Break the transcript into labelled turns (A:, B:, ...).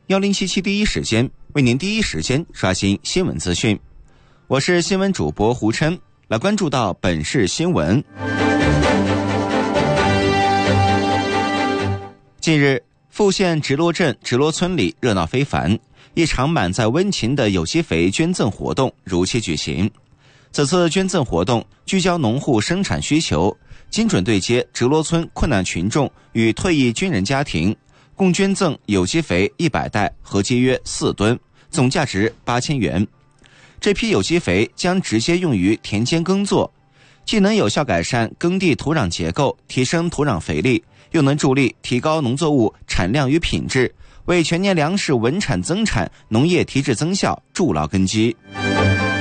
A: 1077第一时间为您第一时间刷新新闻资讯。我是新闻主播胡琛，来关注到本市新闻。近日，富县直罗镇直罗村里热闹非凡，一场满载温情的有机肥捐赠活动如期举行。此次捐赠活动聚焦农户生产需求，精准对接直罗村困难群众与退役军人家庭，共捐赠有机肥100袋，合计约4吨，总价值8000元。这批有机肥将直接用于田间耕作，既能有效改善耕地土壤结构，提升土壤肥力，又能助力提高农作物产量与品质，为全年粮食稳产增产、农业提质增效筑牢根基。